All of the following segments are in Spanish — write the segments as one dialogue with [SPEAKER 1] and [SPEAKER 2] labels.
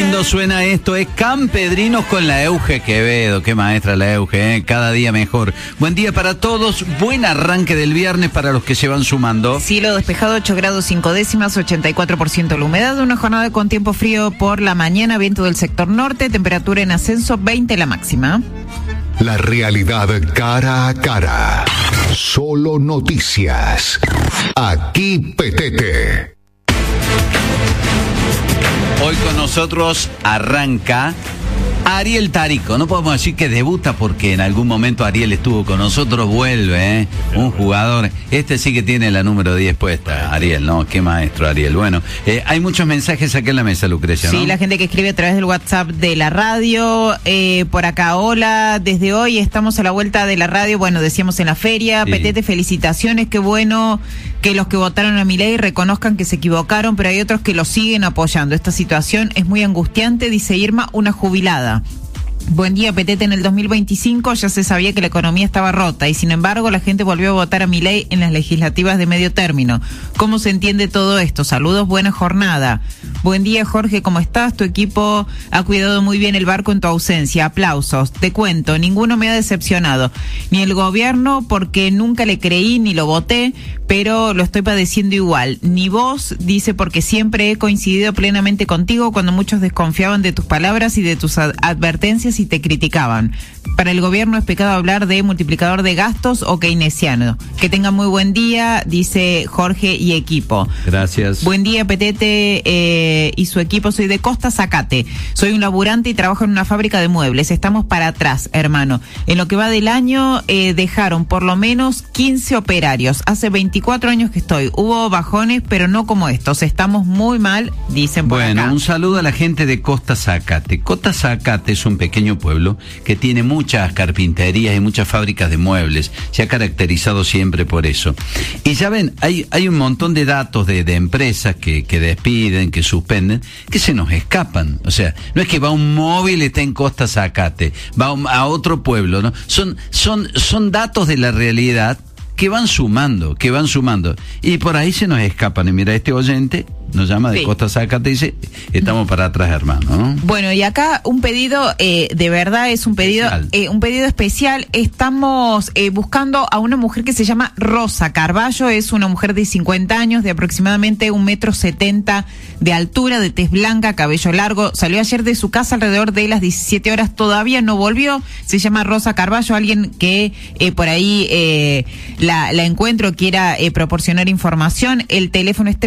[SPEAKER 1] lindo suena esto, es Campedrinos con la Euge Quevedo, qué maestra la Euge, cada día mejor. Buen día para todos, buen arranque del viernes para los que se van sumando.
[SPEAKER 2] Cielo despejado, 8 grados 5 décimas, 84% la humedad, una jornada con tiempo frío por la mañana, viento del sector norte, temperatura en ascenso, 20 la máxima.
[SPEAKER 3] La realidad cara a cara. Solo noticias. Aquí Petete.
[SPEAKER 1] Hoy con nosotros arranca Ariel Tarico. No podemos decir que debuta porque en algún momento Ariel estuvo con nosotros, vuelve, un jugador. Este sí que tiene la número 10 puesta, Ariel, ¿no? Qué maestro, Ariel. Bueno, hay muchos mensajes aquí en la mesa, Lucrecia, ¿no?
[SPEAKER 2] Sí, la gente que escribe a través del WhatsApp de la radio, por acá, hola, desde hoy estamos a la vuelta de la radio, bueno, decíamos en la feria, sí. Petete, felicitaciones, qué bueno que los que votaron a Milei reconozcan que se equivocaron, pero hay otros que lo siguen apoyando. Esta situación es muy angustiante, dice Irma, una jubilada. Buen día, Petete. En el 2025 ya se sabía que la economía estaba rota y sin embargo la gente volvió a votar a Milei en las legislativas de medio término. ¿Cómo se entiende todo esto? Saludos, buena jornada. Buen día, Jorge, ¿cómo estás? Tu equipo ha cuidado muy bien el barco en tu ausencia. Aplausos. Te cuento, ninguno me ha decepcionado. Ni el gobierno, porque nunca le creí ni lo voté, pero lo estoy padeciendo igual. Ni vos, dice, porque siempre he coincidido plenamente contigo cuando muchos desconfiaban de tus palabras y de tus advertencias y te criticaban. Para el gobierno es pecado hablar de multiplicador de gastos o keynesiano. Que tengan muy buen día, dice Jorge y equipo.
[SPEAKER 1] Gracias. Buen
[SPEAKER 2] día, Petete y su equipo. Soy de Costa Zacate. Soy un laburante y trabajo en una fábrica de muebles. Estamos para atrás, hermano. En lo que va del año dejaron por lo menos 15 operarios. Hace 24 años que estoy. Hubo bajones, pero no como estos. Estamos muy mal, dicen por acá.
[SPEAKER 1] Bueno, un saludo a la gente de Costa Zacate. Costa Zacate es un pequeño pueblo que tiene muchas carpinterías y muchas fábricas de muebles. Se ha caracterizado siempre por eso. Y ya ven, hay un montón de datos de empresas que despiden, que suspenden, que se nos escapan. O sea, no es que va un móvil y está en Costa Zacate, va a otro pueblo, ¿no? Son datos de la realidad que van sumando. Y por ahí se nos escapan. Y mira, este oyente nos llama de Costa Zacate y dice, estamos para atrás, hermano, ¿no?
[SPEAKER 2] Bueno, y acá un pedido, de verdad es un pedido especial. Estamos buscando a una mujer que se llama Rosa Carballo. Es una mujer de 50 años, de aproximadamente 1,70 m de altura, de tez blanca, cabello largo. Salió ayer de su casa alrededor de las 17 horas, todavía no volvió. Se llama Rosa Carballo. Alguien que por ahí la encuentro, quiera proporcionar información. El teléfono es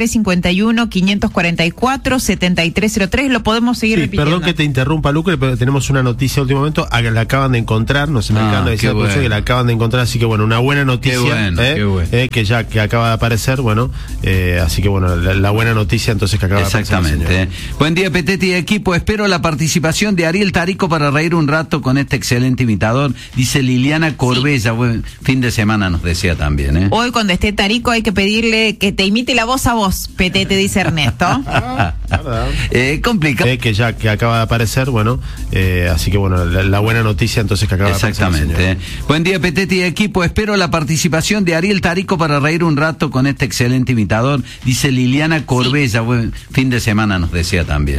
[SPEAKER 2] 351-544-7303. Lo podemos seguir repitiendo.
[SPEAKER 4] Perdón que te interrumpa, Lucre, pero tenemos una noticia último momento. La acaban de encontrar, nos acaban de decir que la acaban de encontrar, así que bueno, una buena noticia. Que acaba de aparecer, bueno, así que bueno, la buena noticia entonces que acaba de aparecer.
[SPEAKER 1] Exactamente. Buen día, Petete y equipo. Espero la participación de Ariel Tarico para reír un rato con este excelente imitador, dice Liliana Corbella. Sí. Buen fin de semana nos decía también,
[SPEAKER 2] Hoy cuando esté Tarico hay que pedirle que te imite la voz a voz, Petete, dice Ernesto.
[SPEAKER 1] Complicado.
[SPEAKER 4] Que acaba de aparecer, bueno, así que bueno, la buena noticia entonces que acaba de aparecer.
[SPEAKER 1] Exactamente. Buen día, Petete y equipo. Espero la participación de Ariel Tarico para reír un rato con este excelente imitador, dice Liliana Corbella. Sí. Buen fin de semana nos decía también.